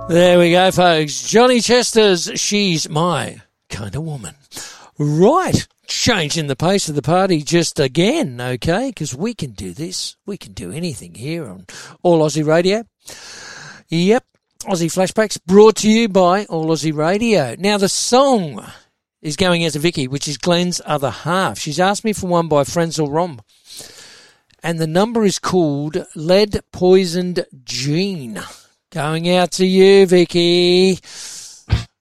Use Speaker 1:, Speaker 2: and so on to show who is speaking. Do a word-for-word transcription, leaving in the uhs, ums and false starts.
Speaker 1: There we go, folks. Johnny Chester's She's My Kind of Woman. Right. Changing the pace of the party just again, okay? Because we can do this. We can do anything here on All Aussie Radio. Yep. Aussie Flashbacks brought to you by All Aussie Radio. Now, the song is going out to Vicky, which is Glenn's other half. She's asked me for one by Frenzal Rhomb. And the number is called Lead Poisoned Gene. Going out to you, Vicky.